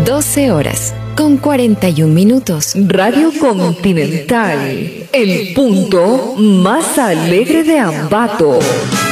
12 horas con 41 minutos. Radio Continental, el punto más alegre de Ambato.